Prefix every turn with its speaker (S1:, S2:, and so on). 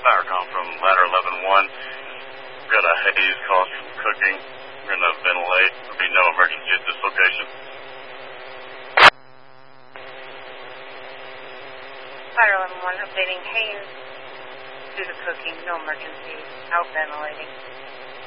S1: Powercom from ladder 11-1. We've got a haze caused from cooking. We're going to ventilate. There'll be no emergency at this location.
S2: Ladder 11-1, updating haze due to cooking, no emergency, out ventilating.